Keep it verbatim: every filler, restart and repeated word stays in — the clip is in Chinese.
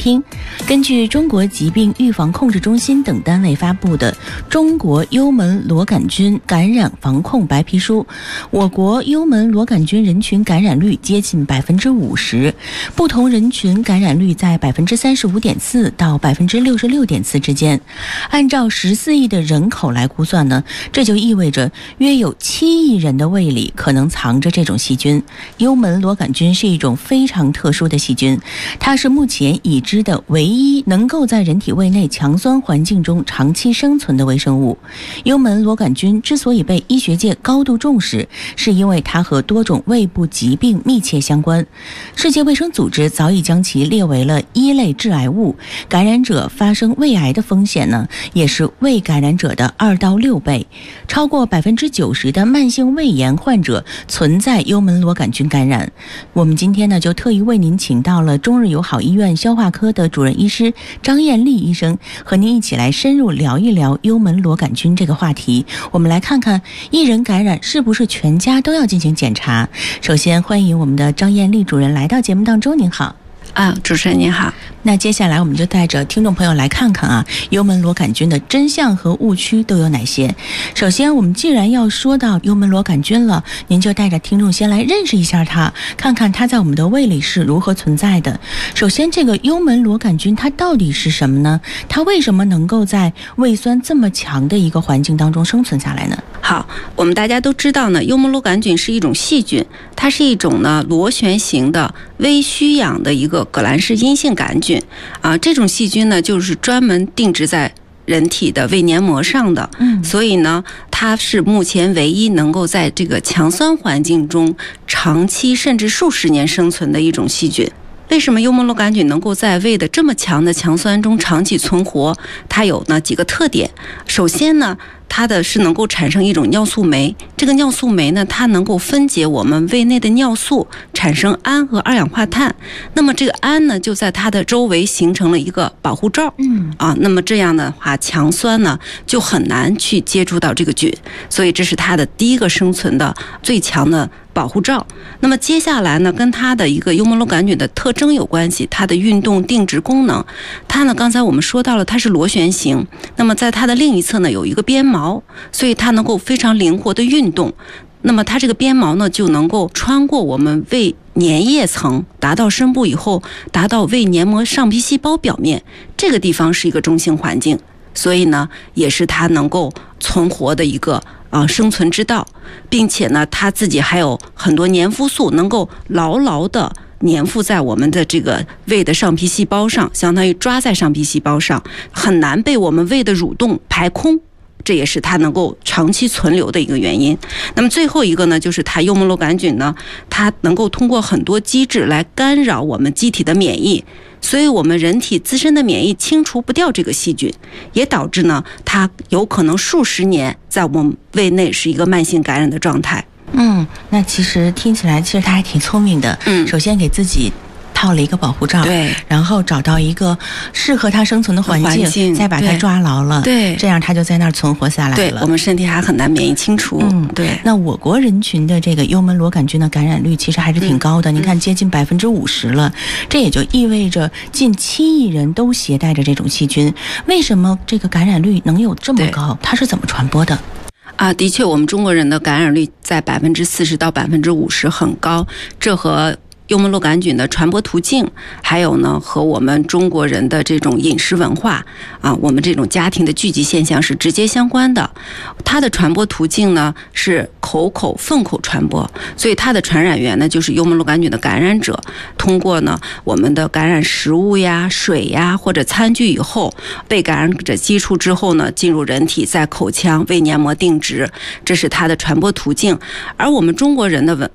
听。根据中国疾病预防控制中心等单位发布的《中国幽门螺杆菌感染防控白皮书》，我国幽门螺杆菌人群感染率接近百分之五十，不同人群感染率在百分之三十五点四到百分之六十六点四之间。按照十四亿的人口来估算呢，这就意味着约有七亿人的胃里可能藏着这种细菌。幽门螺杆菌是一种非常特殊的细菌，它是目前已知的唯一能够在人体胃内强酸环境中长期生存的微生物。幽门螺杆菌之所以被医学界高度重视，是因为它和多种胃部疾病密切相关。世界卫生组织早已将其列为了一类致癌物，感染者发生胃癌的风险呢，也是胃感染者的二到六倍。超过百分之九十的慢性胃炎患者存在幽门螺杆菌感染。我们今天呢，就特意为您请到了中日友好医院消化科的主任医师张艳丽医生，和您一起来深入聊一聊幽门螺杆菌这个话题。我们来看看一人感染是不是全家都要进行检查。首先欢迎我们的张艳丽主任来到节目当中。您好。 啊，主持人您好。 那接下来我们就带着听众朋友来看看啊，幽门螺杆菌的真相和误区都有哪些。首先，我们既然要说到幽门螺杆菌了，您就带着听众先来认识一下它，看看它在我们的胃里是如何存在的。首先，这个幽门螺杆菌它到底是什么呢？它为什么能够在胃酸这么强的一个环境当中生存下来呢？ 好，我们大家都知道呢，幽门螺杆菌是一种细菌，它是一种呢螺旋形的微须养的一个革兰氏阴性杆菌啊。这种细菌呢，就是专门定植在人体的胃黏膜上的，嗯，所以呢，它是目前唯一能够在这个强酸环境中长期甚至数十年生存的一种细菌。为什么幽门螺杆菌能够在胃的这么强的强酸中长期存活？它有呢几个特点。首先呢，它的是能够产生一种尿素酶，这个尿素酶呢，它能够分解我们胃内的尿素，产生氨和二氧化碳。那么这个氨呢，就在它的周围形成了一个保护罩，嗯啊，那么这样的话，强酸呢就很难去接触到这个菌，所以这是它的第一个生存的最强的保护罩。那么接下来呢，跟它的一个幽门螺杆菌的特征有关系，它的运动定植功能。它呢，刚才我们说到了，它是螺旋形，那么在它的另一侧呢有一个鞭毛，所以它能够非常灵活的运动。那么它这个鞭毛呢，就能够穿过我们胃粘液层，达到深部以后，达到胃黏膜上皮细胞表面，这个地方是一个中性环境，所以呢，也是它能够存活的一个啊生存之道，并且呢，它自己还有很多粘附素，能够牢牢的粘附在我们的这个胃的上皮细胞上，相当于抓在上皮细胞上，很难被我们胃的蠕动排空。这也是它能够长期存留的一个原因。那么最后一个呢，就是它幽门螺杆菌呢，它能够通过很多机制来干扰我们机体的免疫，所以我们人体自身的免疫清除不掉这个细菌，也导致呢，它有可能数十年在我们胃内是一个慢性感染的状态。 嗯，那其实听起来，其实他还挺聪明的。嗯，首先给自己套了一个保护罩，对，然后找到一个适合它生存的环境，环境再把它抓牢了，对，这样它就在那儿存活下来了。 对，我们身体还很难免疫清除。嗯，对。 那我国人群的这个幽门螺杆菌的感染率其实还是挺高的，嗯、您看接近百分之五十了，这也就意味着近七亿人都携带着这种细菌。为什么这个感染率能有这么高？它是怎么传播的？ 啊，的确，我们中国人的感染率在百分之四十到百分之五十很高，这和幽门螺杆菌的传播途径，还有呢和我们中国人的这种饮食文化啊，我们这种家庭的聚集现象是直接相关的。它的传播途径呢是口口粪口传播，所以它的传染源呢就是幽门螺杆菌的感染者，通过呢我们的感染食物呀、水呀或者餐具以后，被感染者接触之后呢，进入人体，在口腔、胃黏膜定植，这是它的传播途径。而我们中国人的文